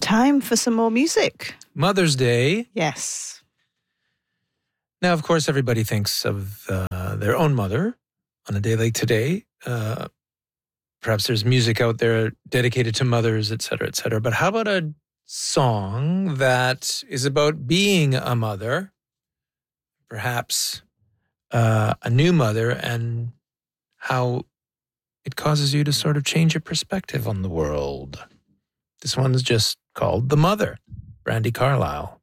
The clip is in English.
time for some more music. Mother's Day. Yes. Now, of course, everybody thinks of their own mother on a day like today. Perhaps there's music out there dedicated to mothers, et cetera, et cetera. But how about a song that is about being a mother, perhaps a new mother, and how it causes you to sort of change your perspective on the world? This one's just called The Mother, Brandi Carlile.